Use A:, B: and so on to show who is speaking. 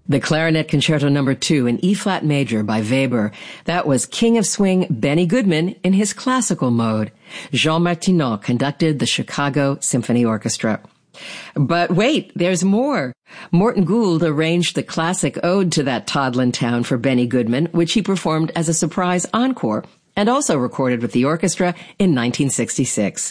A: The Clarinet Concerto No. 2 in E-flat major by Weber. That was King of Swing Benny Goodman in his classical mode. Jean Martineau conducted the Chicago Symphony Orchestra. But wait, there's more. Morton Gould arranged the classic ode to that Toddlin town for Benny Goodman, which he performed as a surprise encore, and also recorded with the orchestra in 1966.